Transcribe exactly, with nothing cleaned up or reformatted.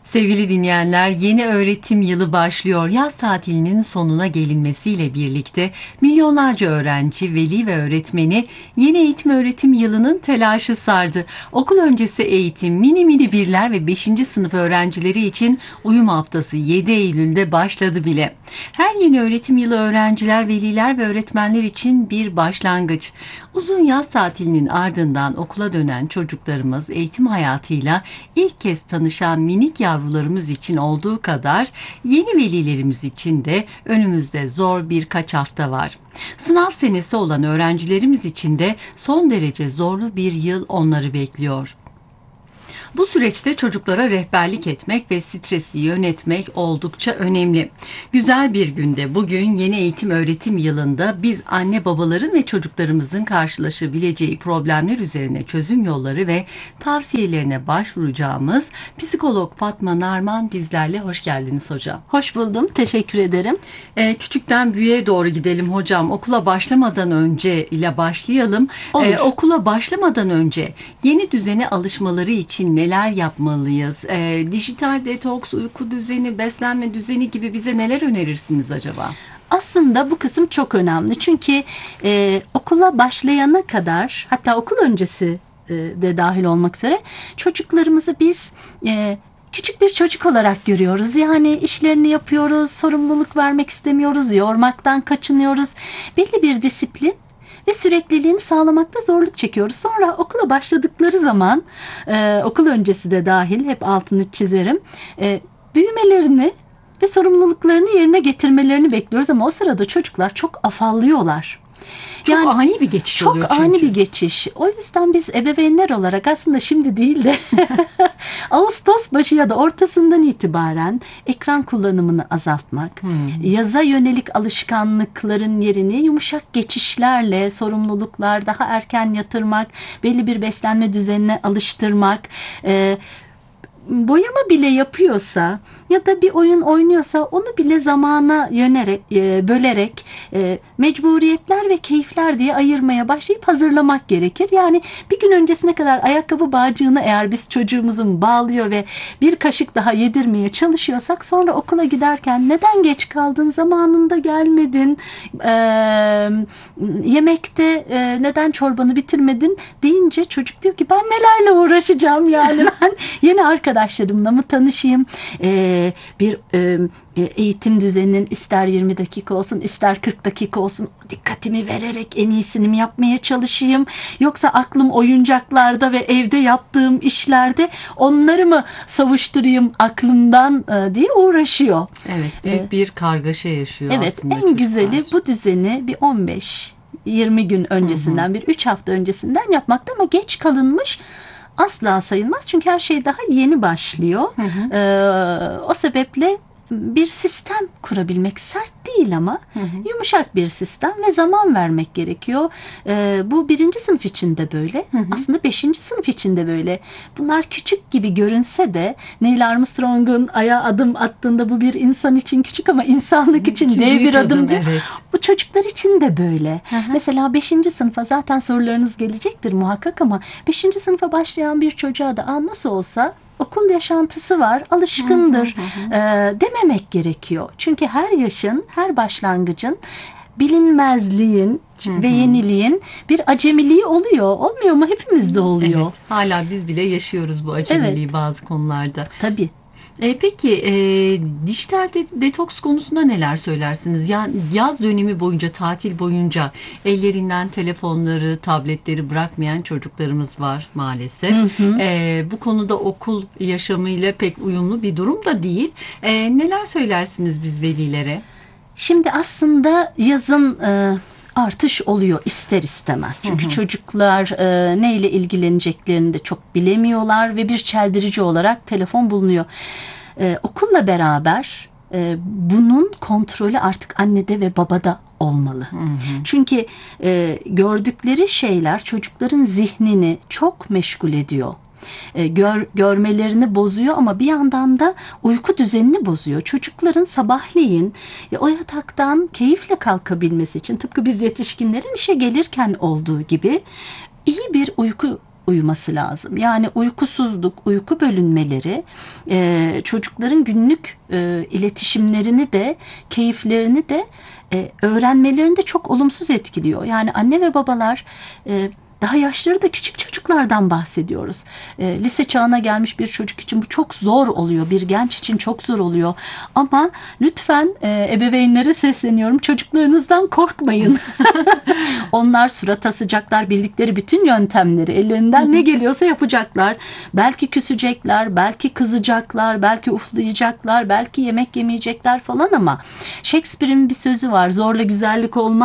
Sevgili dinleyenler, yeni öğretim yılı başlıyor. Yaz tatilinin sonuna gelinmesiyle birlikte milyonlarca öğrenci, veli ve öğretmeni yeni eğitim öğretim yılının telaşı sardı. Okul öncesi eğitim, mini mini birler ve beşinci sınıf öğrencileri için uyum haftası yedi Eylül'de başladı bile. Her yeni öğretim yılı öğrenciler, veliler ve öğretmenler için bir başlangıç. Uzun yaz tatilinin ardından okula dönen çocuklarımız eğitim hayatıyla ilk kez tanışan minik yavrularımız için olduğu kadar yeni velilerimiz için de önümüzde zor birkaç hafta var. Sınav senesi olan öğrencilerimiz için de son derece zorlu bir yıl onları bekliyor. Bu süreçte çocuklara rehberlik etmek ve stresi yönetmek oldukça önemli. Güzel bir günde bugün yeni eğitim öğretim yılında biz anne babaların ve çocuklarımızın karşılaşabileceği problemler üzerine çözüm yolları ve tavsiyelerine başvuracağımız psikolog Fatma Narman bizlerle. Hoş geldiniz hocam. Hoş buldum. Teşekkür ederim. Ee, küçükten büyüğe doğru gidelim hocam. Okula başlamadan önce ile başlayalım. Ee, okula başlamadan önce yeni düzene alışmaları için neler yapmalıyız? E, dijital detoks, uyku düzeni, beslenme düzeni gibi bize neler önerirsiniz acaba? Aslında bu kısım çok önemli. Çünkü e, okula başlayana kadar, hatta okul öncesi e, de dahil olmak üzere çocuklarımızı biz e, küçük bir çocuk olarak görüyoruz. Yani işlerini yapıyoruz, sorumluluk vermek istemiyoruz, yormaktan kaçınıyoruz. Belli bir disiplin ve sürekliliğini sağlamakta zorluk çekiyoruz. Sonra okula başladıkları zaman e, okul öncesi de dahil hep altını çizerim. E, büyümelerini ve sorumluluklarını yerine getirmelerini bekliyoruz ama o sırada çocuklar çok afallıyorlar. Çok yani, ani bir geçiş çok oluyor çünkü. Çok ani bir geçiş. O yüzden biz ebeveynler olarak aslında şimdi değil de Ağustos başı ya da ortasından itibaren ekran kullanımını azaltmak, hmm. yaza yönelik alışkanlıkların yerini yumuşak geçişlerle sorumluluklar daha erken yatırmak, belli bir beslenme düzenine alıştırmak, e, boyama bile yapıyorsa ya da bir oyun oynuyorsa onu bile zamana yönerek, e, bölerek e, mecburiyetler ve keyifler diye ayırmaya başlayıp hazırlamak gerekir. Yani bir gün öncesine kadar ayakkabı bağcığını eğer biz çocuğumuzun bağlıyor ve bir kaşık daha yedirmeye çalışıyorsak sonra okula giderken neden geç kaldın, zamanında gelmedin, e, yemekte e, neden çorbanı bitirmedin deyince çocuk diyor ki ben nelerle uğraşacağım yani ben yeni arkadaşlarımla mı tanışayım, e, bir e, eğitim düzeninin ister yirmi dakika olsun ister kırk dakika olsun dikkatimi vererek en iyisini mi yapmaya çalışayım yoksa aklım oyuncaklarda ve evde yaptığım işlerde onları mı savuşturayım aklımdan e, diye uğraşıyor. Evet, büyük ee, bir kargaşa yaşıyor evet, aslında en çocuklar. güzeli bu düzeni bir on beş yirmi gün öncesinden, hı hı. bir üç hafta öncesinden yapmakta ama geç kalınmış asla sayılmaz. Çünkü her şey daha yeni başlıyor. Hı hı. Ee, o sebeple bir sistem kurabilmek sert değil ama hı hı. yumuşak bir sistem ve zaman vermek gerekiyor. Ee, bu birinci sınıf için de böyle. Hı hı. Aslında beşinci sınıf için de böyle. Bunlar küçük gibi görünse de Neil Armstrong'un aya adım attığında bu bir insan için küçük ama insanlık için dev bir adım, adım diyor. Evet. Bu çocuklar için de böyle. Hı hı. Mesela beşinci sınıfa zaten sorularınız gelecektir muhakkak ama beşinci sınıfa başlayan bir çocuğa da Aa, nasıl olsa okul yaşantısı var, alışkındır hı hı hı. E, dememek gerekiyor. Çünkü her yaşın, her başlangıcın bilinmezliğin hı hı. ve yeniliğin bir acemiliği oluyor. Olmuyor mu? Hepimizde oluyor. Evet, hala biz bile yaşıyoruz bu acemiliği evet. bazı konularda. Tabii. E, peki e, dijital de, detoks konusunda neler söylersiniz? Yani yaz dönemi boyunca, tatil boyunca ellerinden telefonları, tabletleri bırakmayan çocuklarımız var maalesef. Hı hı. E, bu konuda okul yaşamıyla pek uyumlu bir durum da değil. E, neler söylersiniz biz velilere? Şimdi aslında yazın E... artış oluyor ister istemez. Çünkü hı hı. çocuklar e, neyle ilgileneceklerini de çok bilemiyorlar ve bir çeldirici olarak telefon bulunuyor. E, okulla beraber e, bunun kontrolü artık annede ve babada olmalı. Hı hı. Çünkü e, gördükleri şeyler çocukların zihnini çok meşgul ediyor. Gör, görmelerini bozuyor ama bir yandan da uyku düzenini bozuyor. Çocukların sabahleyin o yataktan keyifle kalkabilmesi için tıpkı biz yetişkinlerin işe gelirken olduğu gibi iyi bir uyku uyuması lazım. Yani uykusuzluk, uyku bölünmeleri e, çocukların günlük e, iletişimlerini de, keyiflerini de, e, öğrenmelerini de çok olumsuz etkiliyor. Yani anne ve babalar e, daha yaşları da küçük çocuklardan bahsediyoruz. E, lise çağına gelmiş bir çocuk için bu çok zor oluyor. Bir genç için çok zor oluyor. Ama lütfen e, ebeveynlere sesleniyorum. Çocuklarınızdan korkmayın. Onlar surat asacaklar. Bildikleri bütün yöntemleri, ellerinden ne geliyorsa yapacaklar. Belki küsecekler, belki kızacaklar, belki uflayacaklar, belki yemek yemeyecekler falan ama Shakespeare'in bir sözü var. Zorla güzellik olmaz.